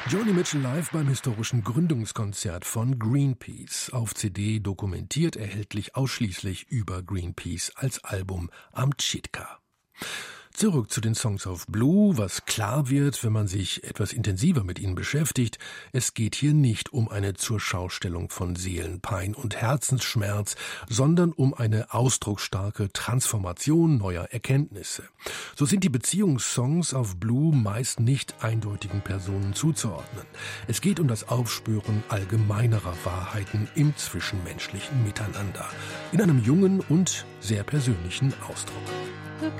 Joni Mitchell live beim historischen Gründungskonzert von Greenpeace. Auf CD dokumentiert, erhältlich ausschließlich über Greenpeace als Album am Chitka. Zurück zu den Songs of Blue. Was klar wird, wenn man sich etwas intensiver mit ihnen beschäftigt: Es geht hier nicht um eine Zurschaustellung von Seelenpein und Herzensschmerz, sondern um eine ausdrucksstarke Transformation neuer Erkenntnisse. So sind die Beziehungssongs of Blue meist nicht eindeutigen Personen zuzuordnen. Es geht um das Aufspüren allgemeinerer Wahrheiten im zwischenmenschlichen Miteinander, in einem jungen und sehr persönlichen Ausdruck. The